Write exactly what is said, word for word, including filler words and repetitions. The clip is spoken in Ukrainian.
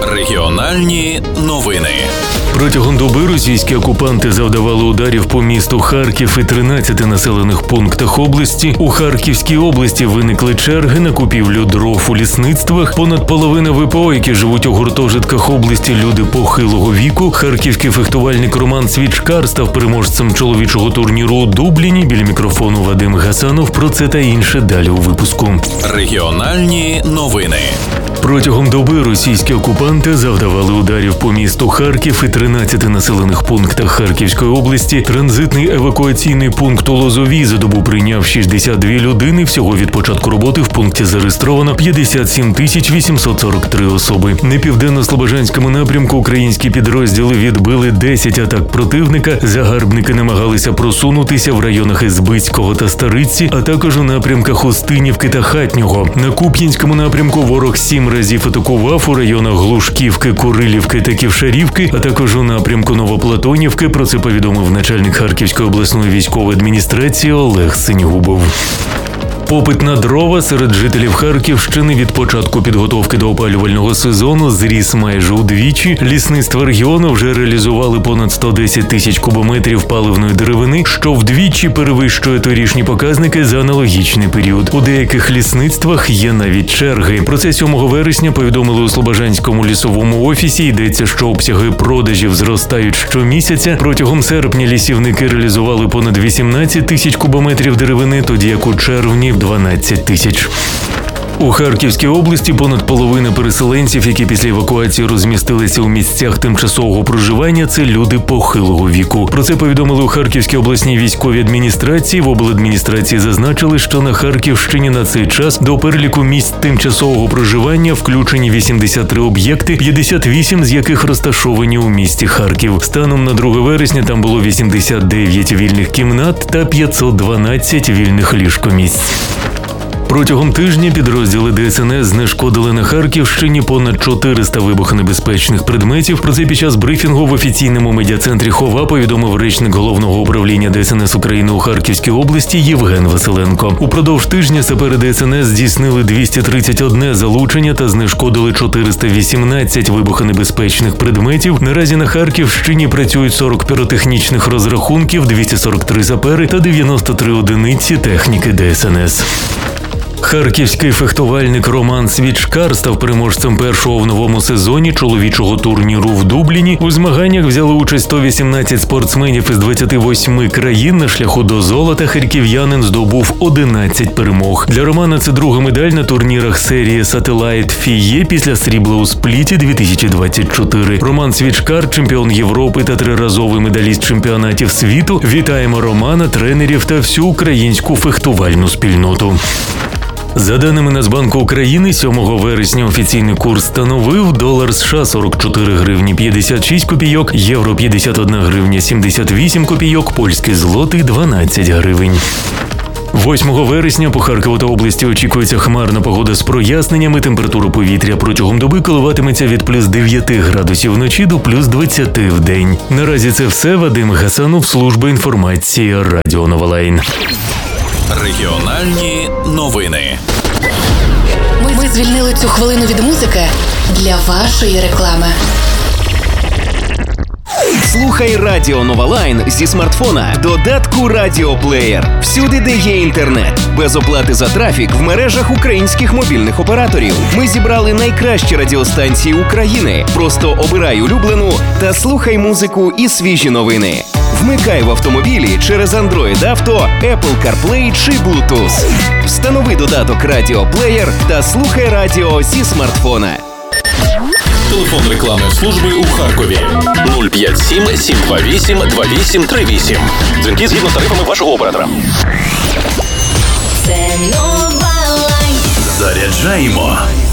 Регіональні новини. Протягом доби російські окупанти завдавали ударів по місту Харків і тринадцяти населених пунктах області. У Харківській області виникли черги на купівлю дров у лісництвах. Понад половина ВПО, які живуть у гуртожитках області, люди похилого віку. Харківський фехтувальник Роман Свічкар став переможцем чоловічого турніру у Дубліні. Біля мікрофону Вадим Гасанов. Про це та інше далі у випуску. Регіональні новини. Протягом доби російські окупанти завдавали ударів по місту Харків і тринадцяти населених пунктах Харківської області. Транзитний евакуаційний пункт у Лозовій за добу прийняв шістдесят дві людини. Всього від початку роботи в пункті зареєстровано п'ятдесят сім тисяч вісімсот сорок три особи. На південно-слобожанському напрямку українські підрозділи відбили десять атак противника. Загарбники намагалися просунутися в районах Ізбицького та Стариці, а також у напрямках Устинівки та Хатнього. На Куп'янському напрямку ворог сім разів атакував у районах Глушківки, Курилівки та Ківшарівки, а також у напрямку Новоплатонівки. Про це повідомив начальник Харківської обласної військової адміністрації Олег Синігубов. Попит на дрова серед жителів Харківщини від початку підготовки до опалювального сезону зріс майже удвічі. Лісництва регіону вже реалізували понад сто десять тисяч кубометрів паливної деревини, що вдвічі перевищує торішні показники за аналогічний період. У деяких лісництвах є навіть черги. Про це сьомого вересня повідомили у Слобожанському лісовому офісі. Йдеться, що обсяги продажів зростають щомісяця. Протягом серпня лісівники реалізували понад вісімнадцять тисяч кубометрів деревини, тоді як у червні дванадцять тисяч. У Харківській області понад половина переселенців, які після евакуації розмістилися у місцях тимчасового проживання, це люди похилого віку. Про це повідомили у Харківській обласній військовій адміністрації. В обладміністрації зазначили, що на Харківщині на цей час до переліку місць тимчасового проживання включені вісімдесят три об'єкти, п'ятдесят вісім з яких розташовані у місті Харків. Станом на друге вересня там було вісімдесят дев'ять вільних кімнат та п'ятсот дванадцять вільних ліжкомісць. Протягом тижня підрозділи ДСНС знешкодили на Харківщині понад чотириста вибухонебезпечних предметів. Про це під час брифінгу в офіційному медіа-центрі ХОВА повідомив речник Головного управління ДСНС України у Харківській області Євген Василенко. Упродовж тижня сапери ДСНС здійснили двісті тридцять одне залучення та знешкодили чотириста вісімнадцять вибухонебезпечних предметів. Наразі на Харківщині працюють сорок піротехнічних розрахунків, двісті сорок три сапери та дев'яносто три одиниці техніки ДСНС. Харківський фехтувальник Роман Свічкар став переможцем першого в новому сезоні чоловічого турніру в Дубліні. У змаганнях взяли участь сто вісімнадцять спортсменів із двадцяти восьми країн. На шляху до золота харків'янин здобув одинадцять перемог. Для Романа це друга медаль на турнірах серії Satellite Фіє після срібла у Спліті дві тисячі двадцять чотири. Роман Свічкар – чемпіон Європи та триразовий медаліст чемпіонатів світу. Вітаємо Романа, тренерів та всю українську фехтувальну спільноту. За даними Нацбанку України, сьомого вересня офіційний курс становив долар США сорок чотири гривні п'ятдесят шість копійок, євро п'ятдесят одна гривня сімдесят вісім копійок, польський злотий дванадцять гривень. восьмого вересня по Харкову та області очікується хмарна погода з проясненнями. Температура повітря протягом доби коливатиметься від плюс дев'яти градусів вночі до плюс двадцяти в день. Наразі це все. Вадим Гасанов, служба інформації Радіо Новолайн. Регіональні новини. Ми, ми звільнили цю хвилину від музики для вашої реклами. Слухай Радіо Новолайн зі смартфона, додатку Радіоплеєр. Всюди, де є інтернет. Без оплати за трафік в мережах українських мобільних операторів. Ми зібрали найкращі радіостанції України. Просто обирай улюблену та слухай музику і свіжі новини. Вмикай в автомобілі через Android Auto, Apple CarPlay чи Bluetooth. Встанови додаток Радіоплеєр та слухай радіо зі смартфона. Телефон рекламної служби у Харкові нуль п'ять сім сім два вісім два вісім три вісім. Дзвінки згідно з тарифами вашого оператора. Це Новолайн. Заряджаємо